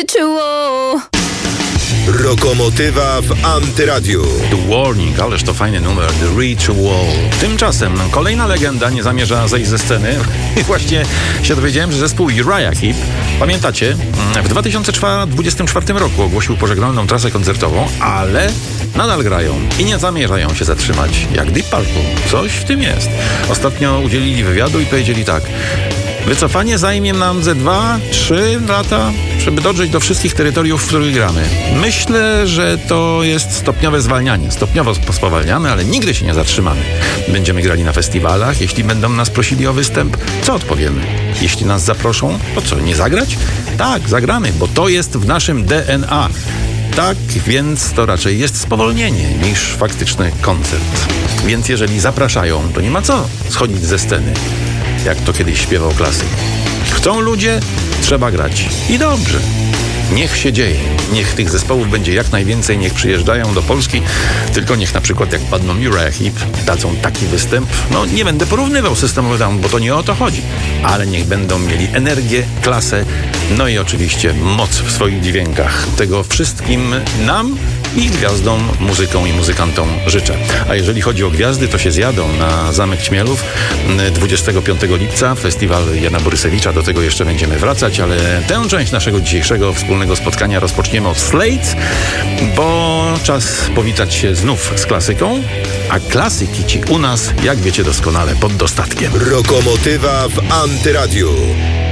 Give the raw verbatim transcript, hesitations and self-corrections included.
Ritual. Rokomotywa w Antyradiu. The Warning, ależ to fajny numer, The Ritual. Tymczasem kolejna legenda nie zamierza zejść ze sceny. I właśnie się dowiedziałem, że zespół Uriah Heep, pamiętacie, w dwa tysiące dwudziestym czwartym roku ogłosił pożegnalną trasę koncertową, ale nadal grają i nie zamierzają się zatrzymać. Jak Deep Purple. Coś w tym jest. Ostatnio udzielili wywiadu i powiedzieli tak: wycofanie zajmie nam ze dwa, trzy lata, żeby dotrzeć do wszystkich terytoriów, w których gramy. Myślę, że to jest stopniowe zwalnianie. Stopniowo spowalniamy, ale nigdy się nie zatrzymamy. Będziemy grali na festiwalach. Jeśli będą nas prosili o występ, co odpowiemy? Jeśli nas zaproszą, to co, nie zagrać? Tak, zagramy, bo to jest w naszym D N A. Tak, więc to raczej jest spowolnienie niż faktyczny koncert. Więc jeżeli zapraszają, to nie ma co schodzić ze sceny, jak to kiedyś śpiewał klasyk. Chcą ludzie, trzeba grać. I dobrze. Niech się dzieje. Niech tych zespołów będzie jak najwięcej, niech przyjeżdżają do Polski. Tylko niech na przykład jak padną Uriah Heep dadzą taki występ. No nie będę porównywał System of a Down, bo to nie o to chodzi. Ale niech będą mieli energię, klasę, no i oczywiście moc w swoich dźwiękach. Tego wszystkim nam i gwiazdom, muzykom i muzykantom życzę. A jeżeli chodzi o gwiazdy, to się zjadą na Zamek Chmielów dwudziestego piątego lipca, festiwal Jana Borysewicza. Do tego jeszcze będziemy wracać, ale tę część naszego dzisiejszego wspólnego spotkania rozpoczniemy od Slade, bo czas powitać się znów z klasyką, a klasyki ci u nas, jak wiecie doskonale, pod dostatkiem. Rokomotywa w Antyradiu.